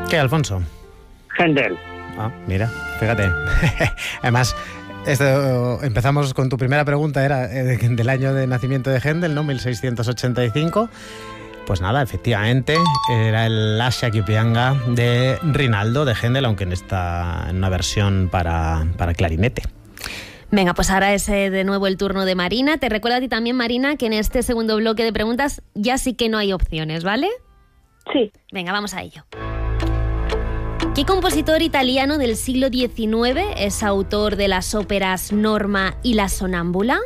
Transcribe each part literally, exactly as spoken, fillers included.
¿Qué, Alfonso? Händel. Ah, mira, fíjate. Además, esto, empezamos con tu primera pregunta, era eh, del año de nacimiento de Händel, ¿no? mil seiscientos ochenta y cinco. Pues nada, efectivamente, era el Lascia Chipianga de Rinaldo de Händel, aunque en, esta, en una versión para, para clarinete. Venga, pues ahora es eh, de nuevo el turno de Marina. Te recuerdo a ti también, Marina, que en este segundo bloque de preguntas ya sí que no hay opciones, ¿vale? Sí. Venga, vamos a ello. ¿Qué compositor italiano del siglo diecinueve es autor de las óperas Norma y La Sonámbula?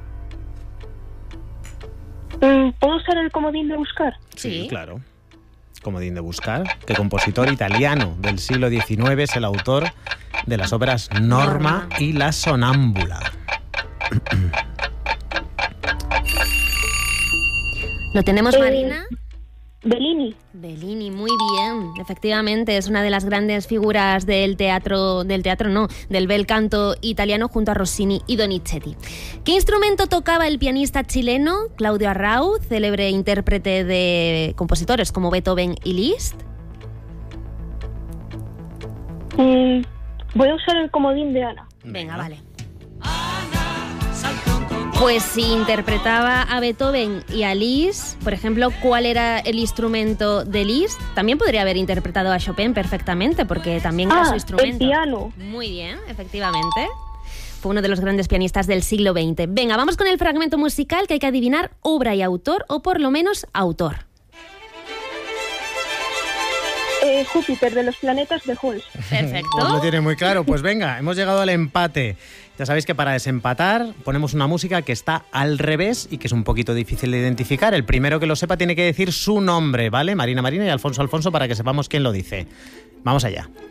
¿Puedo usar el comodín de buscar? Sí, sí, claro. Comodín de buscar. ¿Qué compositor italiano del siglo diecinueve es el autor de las óperas Norma, Norma. y La Sonámbula? ¿Lo tenemos, eh, Marina? Bellini. Bellini, muy bien. Efectivamente, es una de las grandes figuras del teatro, del teatro no, del bel canto italiano junto a Rossini y Donizetti. ¿Qué instrumento tocaba el pianista chileno Claudio Arrau, célebre intérprete de compositores como Beethoven y Liszt? Mm, voy a usar el comodín de Ana. Venga, vale. Pues si interpretaba a Beethoven y a Liszt, por ejemplo, ¿cuál era el instrumento de Liszt? También podría haber interpretado a Chopin perfectamente, porque también era ah, su instrumento. El piano. Muy bien, efectivamente. Fue uno de los grandes pianistas del siglo veinte. Venga, vamos con el fragmento musical que hay que adivinar obra y autor, o por lo menos autor. Eh, Júpiter, de los planetas de Halls. Perfecto. Pues lo tiene muy claro. Pues venga, hemos llegado al empate. Ya sabéis que para desempatar ponemos una música que está al revés y que es un poquito difícil de identificar. El primero que lo sepa tiene que decir su nombre, ¿vale? Marina Marina y Alfonso Alfonso, para que sepamos quién lo dice. Vamos allá.